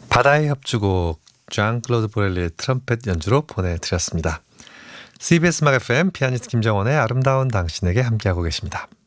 바다의 협주곡 장 클로드 보렐리의 트럼펫 연주로 보내드렸습니다. CBS 음악 FM 피아니스트 김정원의 아름다운 당신에게 함께하고 계십니다.